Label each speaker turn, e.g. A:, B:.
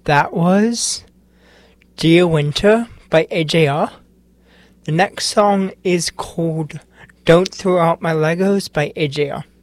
A: That was Dear Winter by AJR. The next song is called Don't Throw Out My Legos by AJR.